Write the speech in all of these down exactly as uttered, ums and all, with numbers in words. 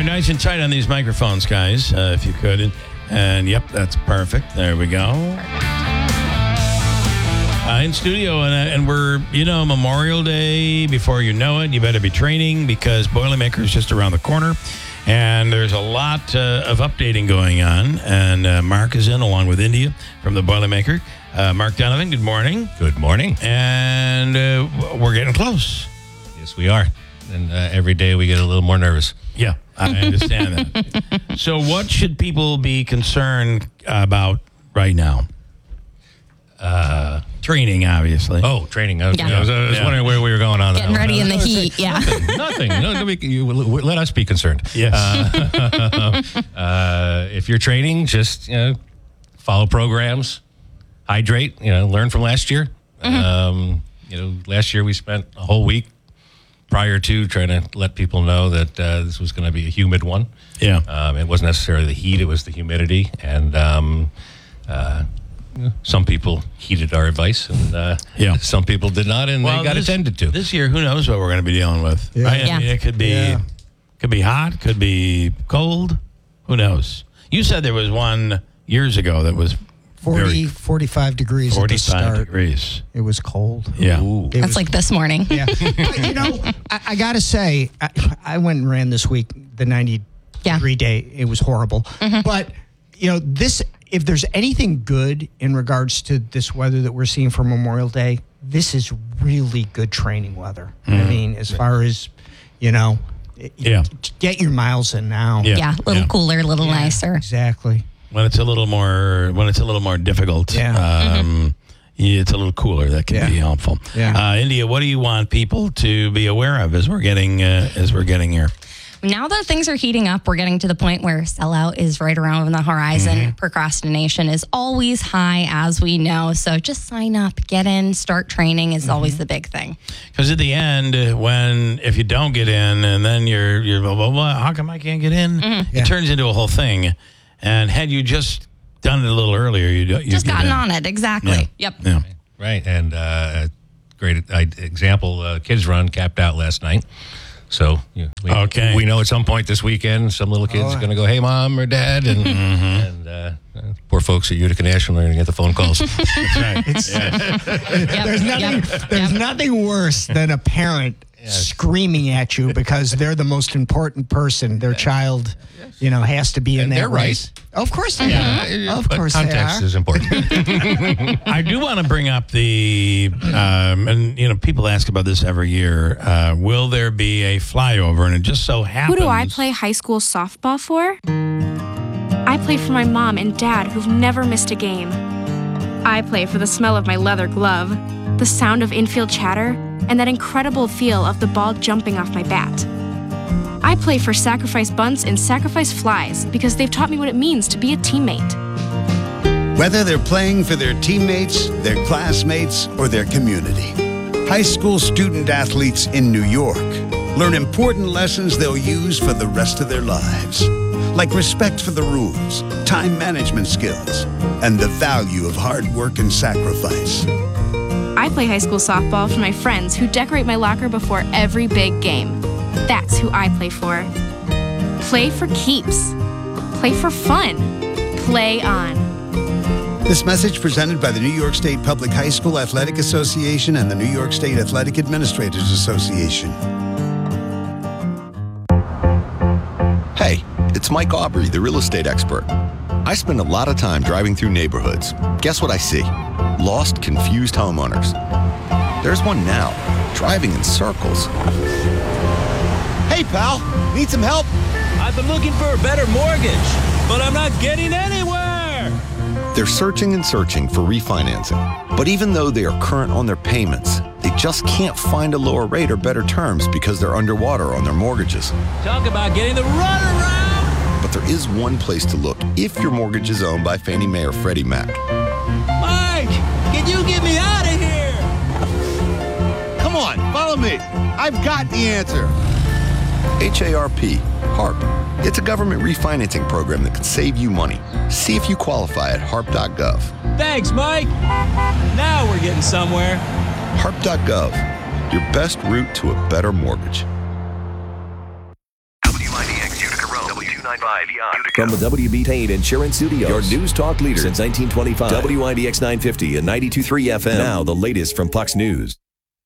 right, nice and tight on these microphones, guys, uh, if you could. And, and yep, that's perfect. There we go. Uh, in studio, and, uh, and we're, you know, Memorial Day. Before you know it, you better be training because Boilermaker is just around the corner. And there's a lot uh, of updating going on. And uh, Mark is in along with India from the Boilermaker. Uh, Mark Donovan, good morning. Good morning. And uh, we're getting close. Yes, we are. And uh, every day we get a little more nervous. Yeah, I understand that. So what should people be concerned about right now? Uh, training, obviously. Oh, training. I was, Yeah. I was, I was Yeah. wondering where we were going on that. Getting ready in the No, heat, yeah. Nothing. nothing. No, no, we, you, let us be concerned. Yes. Uh, uh, if you're training, just you know, follow programs, hydrate. You know, learn from last year. Mm-hmm. Um, you know, last year we spent a whole week prior to trying to let people know that uh, this was going to be a humid one. Yeah. Um, it wasn't necessarily the heat; it was the humidity, and um, uh, some people heeded our advice, and uh, Yeah. some people did not, and they got this, attended to. This year, who knows what we're going to be dealing with? Yeah. Right? I Yeah. mean, it could be, Yeah. could be hot, could be cold. Who knows? You said there was one years ago that was forty, very forty-five degrees at the forty-five start. degrees. It was cold. Yeah. Ooh. It That's was- like this morning. Yeah. But, you know, I, I got to say, I, I went and ran this week, the ninety Yeah. degree day. It was horrible. Mm-hmm. But, you know, this, if there's anything good in regards to this weather that we're seeing for Memorial Day, this is really good training weather. I mean, as far as, you know, Yeah. get your miles in now. Yeah. Yeah, a little Yeah. cooler, a little Yeah, nicer. Exactly. When it's a little more, when it's a little more difficult, Yeah. um, yeah, it's a little cooler. That can Yeah. be helpful. Yeah. Uh, India, what do you want people to be aware of as we're getting uh, as we're getting here? Now that things are heating up, we're getting to the point where sellout is right around the horizon. Mm-hmm. Procrastination is always high, as we know. So just sign up, get in, start training is always the big thing. Because at the end, uh, when if you don't get in, and then you're you're blah, blah, blah, how come I can't get in? Mm-hmm. Yeah. It turns into a whole thing. And had you just done it a little earlier, you you Just gotten on it, exactly. Yeah. Yep. Yeah. Right, and uh, a great uh, example, uh, kids run capped out last night. So you know, we, Okay. we know at some point this weekend, some little kid's Oh. going to go, "Hey, mom or dad," and and uh, uh, poor folks at Utica National are going to get the phone calls. That's right. It's, Yep. There's nothing. Yep. There's Yep. nothing worse than a parent screaming at you because they're the most important person. Their child, you know, has to be in And that they're right. race. Of course they Yeah, are. Of but course they context are. is important. I do want to bring up the, um, and you know, people ask about this every year. Uh, will there be a flyover? And it just so happens. Who do I play high school softball for? I play for my mom and dad who've never missed a game. I play for the smell of my leather glove, the sound of infield chatter, and that incredible feel of the ball jumping off my bat. I play for Sacrifice Bunts and Sacrifice Flies because they've taught me what it means to be a teammate. Whether they're playing for their teammates, their classmates, or their community, high school student athletes in New York learn important lessons they'll use for the rest of their lives, like respect for the rules, time management skills, and the value of hard work and sacrifice. I play high school softball for my friends who decorate my locker before every big game. That's who I play for. Play for keeps. Play for fun. Play on. This message presented by the New York State Public High School Athletic Association and the New York State Athletic Administrators Association. Hey, it's Mike Aubrey, the real estate expert. I spend a lot of time driving through neighborhoods. Guess what I see? Lost, confused homeowners. There's one now, driving in circles. Hey, pal, need some help? I've been looking for a better mortgage, but I'm not getting anywhere. They're searching and searching for refinancing. But even though they are current on their payments, they just can't find a lower rate or better terms because they're underwater on their mortgages. Talk about getting the runaround. But there is one place to look if your mortgage is owned by Fannie Mae or Freddie Mac. Mike, can you get me out of here? Come on, follow me. I've got the answer. H A R P, HARP. It's a government refinancing program that can save you money. See if you qualify at harp dot gov. Thanks, Mike. Now we're getting somewhere. harp dot gov, your best route to a better mortgage. W I D X Utica Road. ninety-five E I. From the W B Payne Insurance Studios, your news talk leader since nineteen twenty-five. W I D X nine fifty and ninety-two point three F M. Now the latest from Fox News.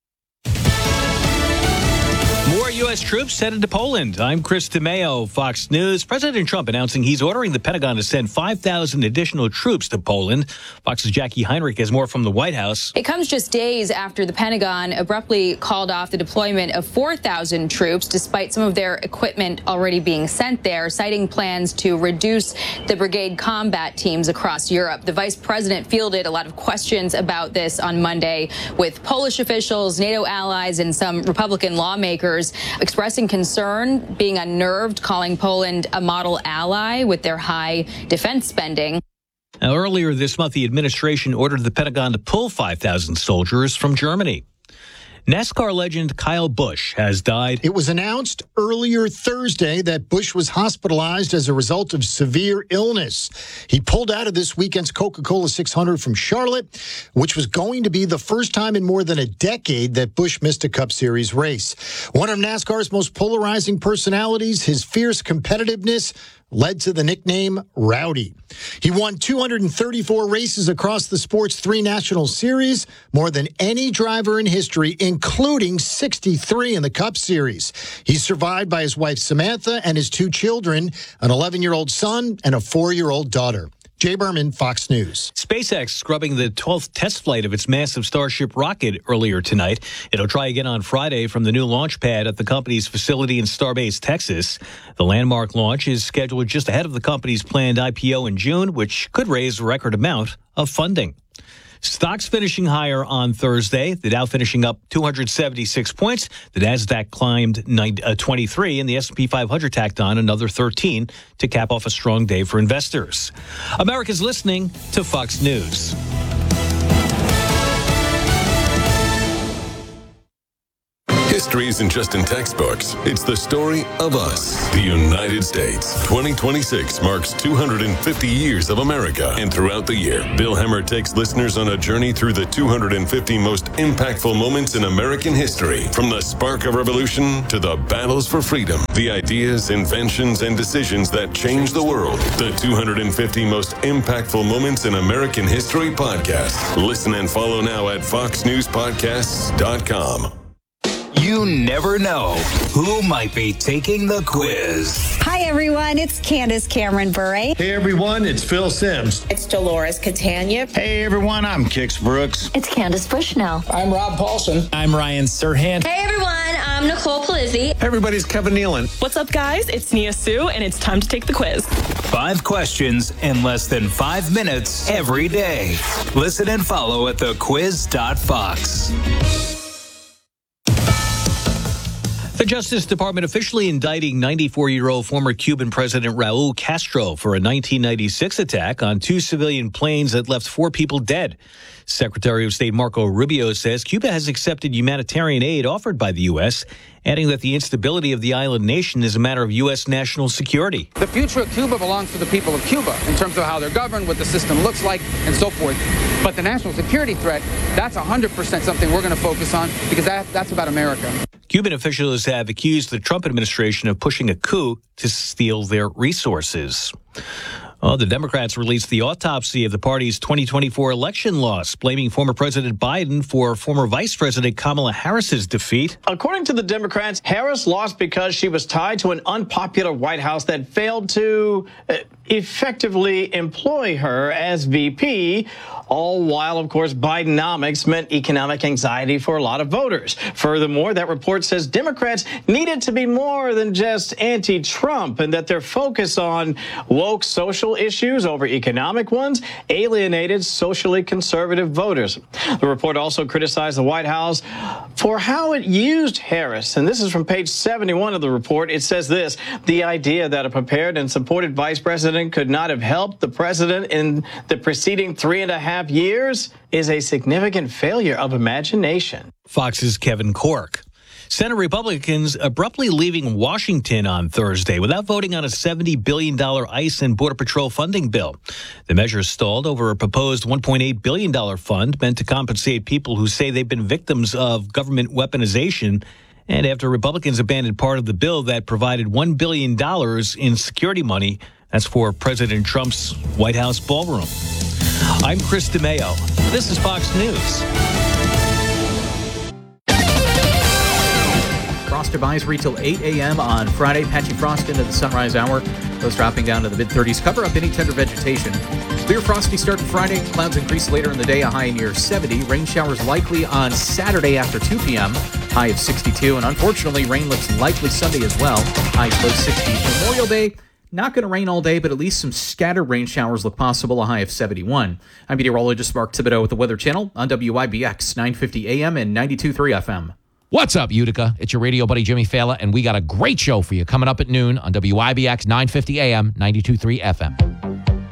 More U S troops headed to Poland. I'm Chris DeMeo, Fox News. President Trump announcing he's ordering the Pentagon to send five thousand additional troops to Poland. Fox's Jackie Heinrich has more from the White House. It comes just days after the Pentagon abruptly called off the deployment of four thousand troops, despite some of their equipment already being sent there, citing plans to reduce the brigade combat teams across Europe. The vice president fielded a lot of questions about this on Monday with Polish officials, NATO allies, and some Republican lawmakers expressing concern, being unnerved, calling Poland a model ally with their high defense spending. Now, earlier this month, the administration ordered the Pentagon to pull five thousand soldiers from Germany. NASCAR legend Kyle Busch has died. It was announced earlier Thursday that Busch was hospitalized as a result of severe illness. He pulled out of this weekend's Coca-Cola six hundred from Charlotte, which was going to be the first time in more than a decade that Busch missed a Cup Series race. One of NASCAR's most polarizing personalities, his fierce competitiveness led to the nickname Rowdy. He won two hundred thirty-four races across the sport's three national series, more than any driver in history, including sixty-three in the Cup Series. He's survived by his wife Samantha and his two children, an eleven-year-old son and a four-year-old daughter. Jay Berman, Fox News. SpaceX scrubbing the twelfth test flight of its massive Starship rocket earlier tonight. It'll try again on Friday from the new launch pad at the company's facility in Starbase, Texas. The landmark launch is scheduled just ahead of the company's planned I P O in June, which could raise a record amount of funding. Stocks finishing higher on Thursday. The Dow finishing up two hundred seventy-six points. The Nasdaq climbed twenty-three, and the S and P five hundred tacked on another thirteen to cap off a strong day for investors. America's listening to Fox News. History isn't just in textbooks. It's the story of us, the United States. twenty twenty-six marks two hundred fifty years of America. And throughout the year, Bill Hemmer takes listeners on a journey through the two hundred fifty most impactful moments in American history. From the spark of revolution to the battles for freedom, the ideas, inventions, and decisions that changed the world. The two hundred fifty most impactful moments in American history podcast. Listen and follow now at fox news podcasts dot com. You never know who might be taking the quiz. Hi, everyone. It's Candace Cameron Bure. Hey, everyone. It's Phil Sims. It's Dolores Catania. Hey, everyone. I'm Kix Brooks. It's Candace Bushnell. I'm Rob Paulson. I'm Ryan Serhant. Hey, everyone. I'm Nicole Palizzi. Hey, everybody's Kevin Nealon. What's up, guys? It's Nia Sue, and it's time to take the quiz. Five questions in less than five minutes every day. Listen and follow at the quiz dot fox. The Justice Department officially indicting ninety-four-year-old former Cuban President Raul Castro for a nineteen ninety-six attack on two civilian planes that left four people dead. Secretary of State Marco Rubio says Cuba has accepted humanitarian aid offered by the U S, adding that the instability of the island nation is a matter of U S national security. The future of Cuba belongs to the people of Cuba in terms of how they're governed, what the system looks like, and so forth. But the national security threat, that's one hundred percent something we're going to focus on because that, that's about America. Cuban officials have accused the Trump administration of pushing a coup to steal their resources. Oh, the Democrats released the autopsy of the party's twenty twenty-four election loss, blaming former President Biden for former Vice President Kamala Harris's defeat. According to the Democrats, Harris lost because she was tied to an unpopular White House that failed to uh, effectively employ her as V P, all while, of course, Bidenomics meant economic anxiety for a lot of voters. Furthermore, that report says Democrats needed to be more than just anti-Trump and that their focus on woke social issues over economic ones alienated socially conservative voters. The report also criticized the White House for how it used Harris. And this is from page seventy-one of the report. It says this: the idea that a prepared and supported vice president could not have helped the president in the preceding three and a half years is a significant failure of imagination. Fox's Kevin Corke. Senate Republicans abruptly leaving Washington on Thursday without voting on a seventy billion dollars ICE and Border Patrol funding bill. The measure stalled over a proposed one point eight billion dollars fund meant to compensate people who say they've been victims of government weaponization And after Republicans abandoned part of the bill that provided one billion dollars in security money, that's for President Trump's White House ballroom. I'm Chris DeMeo. This is Fox News. Frost advisory till eight a.m. on Friday. Patchy frost into the sunrise hour. Those dropping down to the mid-thirties. Cover up any tender vegetation. Clear frosty start to Friday. Clouds increase later in the day. A high near seventy. Rain showers likely on Saturday after two p.m. High of sixty-two. And unfortunately, rain looks likely Sunday as well. High low sixties. Memorial Day. Not going to rain all day, but at least some scattered rain showers look possible, a high of seventy-one. I'm meteorologist Mark Thibodeau with the Weather Channel on W I B X nine fifty A M and ninety-two point three F M. What's up, Utica? It's your radio buddy Jimmy Fallon, and we got a great show for you coming up at noon on W I B X nine fifty A M, ninety-two point three F M.